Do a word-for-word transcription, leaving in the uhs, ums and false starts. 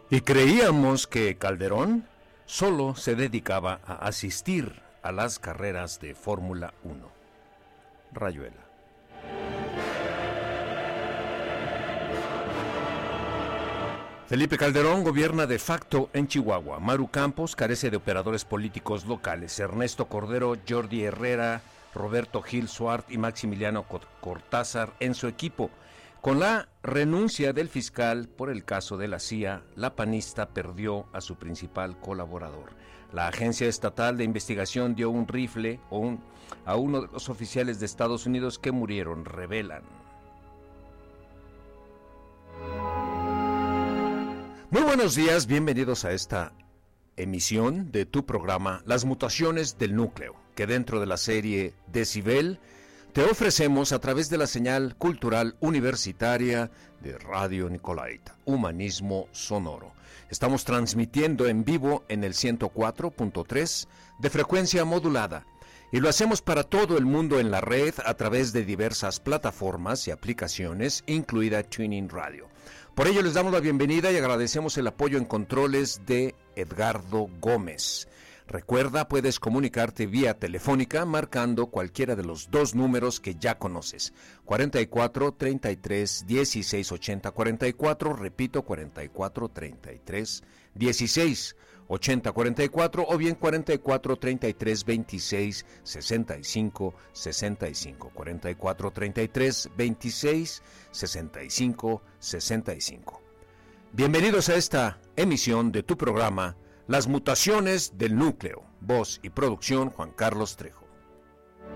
Y creíamos que Calderón solo se dedicaba a asistir a las carreras de Fórmula uno. Rayuela. Felipe Calderón gobierna de facto en Chihuahua. Maru Campos carece de operadores políticos locales. Ernesto Cordero, Jordi Herrera, Roberto Gil Suart y Maximiliano Cortázar en su equipo. Con la renuncia del fiscal por el caso de la C I A, la panista perdió a su principal colaborador. La Agencia Estatal de Investigación dio un rifle a, un, a uno de los oficiales de Estados Unidos que murieron, revelan. Muy buenos días, bienvenidos a esta emisión de tu programa Las Mutaciones del Núcleo, que dentro de la serie Decibel te ofrecemos a través de la señal cultural universitaria de Radio Nicolaita, Humanismo Sonoro. Estamos transmitiendo en vivo en el ciento cuatro punto tres de frecuencia modulada y lo hacemos para todo el mundo en la red a través de diversas plataformas y aplicaciones, incluida TuneIn Radio. Por ello les damos la bienvenida y agradecemos el apoyo en controles de Edgardo Gómez. Recuerda, puedes comunicarte vía telefónica marcando cualquiera de los dos números que ya conoces. cuarenta y cuatro, treinta y tres, dieciséis, ochenta, cuarenta y cuatro, repito, cuarenta y cuatro, treinta y tres, dieciséis, ochenta, cuarenta y cuatro o bien cuarenta y cuatro, treinta y tres, veintiséis, sesenta y cinco, sesenta y cinco. cuarenta y cuatro, treinta y tres, veintiséis, sesenta y cinco, sesenta y cinco. Bienvenidos a esta emisión de tu programa Las Mutaciones del Núcleo. Voz y producción Juan Carlos Trejo.